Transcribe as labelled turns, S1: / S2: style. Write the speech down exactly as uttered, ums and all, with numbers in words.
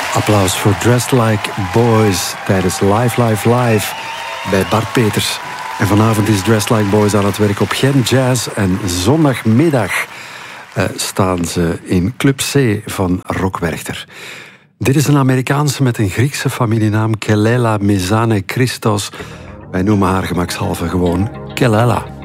S1: Applaus voor Dressed Like Boys tijdens Live, Live, Live bij Bart Peters. En vanavond is Dressed Like Boys aan het werk op Gent Jazz. En zondagmiddag uh, staan ze in Club C van Rock Werchter. Dit is een Amerikaanse met een Griekse familienaam, Kelela Mezane Christos. Wij noemen haar gemakshalve gewoon Kelela.